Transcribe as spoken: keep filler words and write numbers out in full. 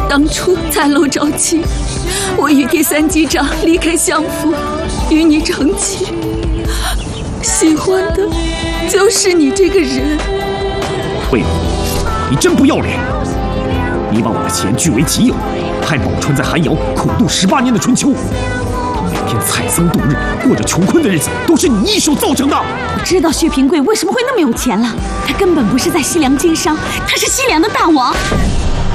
当初在楼招亲，我与第三机长离开相府，与你成亲，喜欢的就是你这个人。 魏武，你真不要脸！你把我的钱据为己有，害宝钏在寒窑苦度十八年的春秋，每天采桑度日，过着穷困的日子，都是你一手造成的。 我知道薛平贵为什么会那么有钱了，他根本不是在西凉经商，他是西凉的大王。